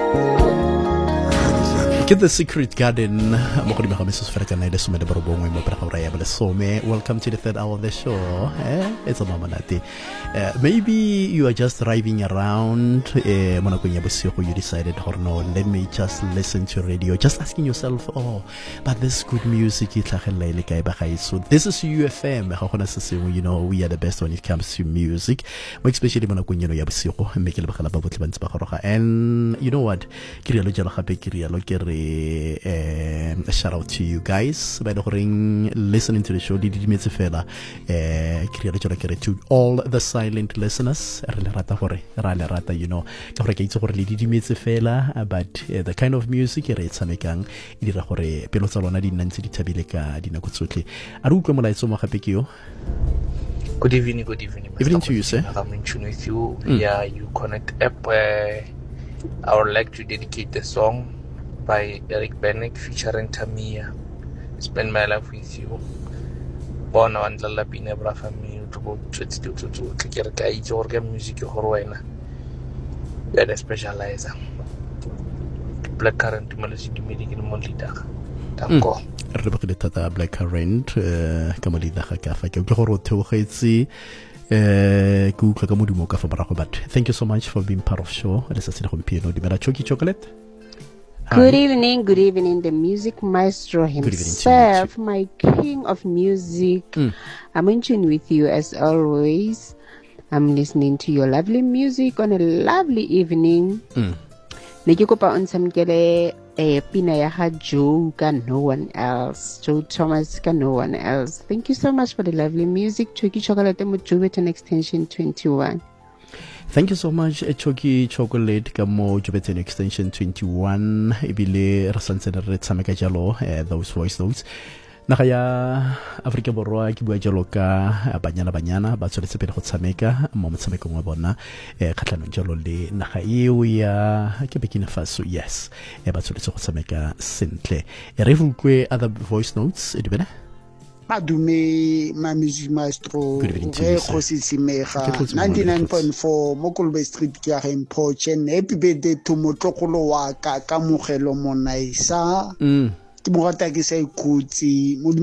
Get the Secret Garden. Welcome to the third hour of the show. It's a mamanati. Maybe you are just driving around. You decided, oh no, let me just listen to radio. Just asking yourself, oh, but this good music. So this is UFM. You know, we are the best when it comes to music. Especially and you know what? A shout out to you guys by the ring listening to the show. To all the silent listeners, you know, but the kind of music Good evening, good evening. Evening to you, sir. I'm in tune with you via Uconnect app. I would like to dedicate the song by Eric Bennett featuring Tamia. Spend my life with you. Born on the Lapine Brafami to go to Kikirkai or music Horwena. We are the specializer. Black current melody to meeting in Molida. Tanko. Black current, Kamalida Hakafa, but thank you so much for being part of the show. Chocolate. Good evening, the music maestro himself, my king of music. I'm in tune with you as always. I'm listening to your lovely music on a lovely evening. Nikikopa unsamkele pina ya Joe can no one else. Joe Thomas can no one else. Thank you so much for the lovely music. Choki Chocolate Jubiton Extension 21. Thank you so much, Choki Chocolate Kamo Jubiton Extension 21. Ibile Rasansen Red Sameka Jalo, those voice notes. Nakaya Afrika Borwa ki bua jalo ka banyana ba tsole tsepele go tsameka mo motsameko mo bona khatlano jalo le naga eo ya ke Burkina Faso. Yes, ba tsole go tsameka sentle. Re vukwe other voice notes e dibena Madume ma music maestro re go sisimega 99.4 mo Kolbe Street ke ya Gempo Chen. Happy birthday to motlokolo wa ka ka mogelo monaisa ke mo rata ke sa ikutsi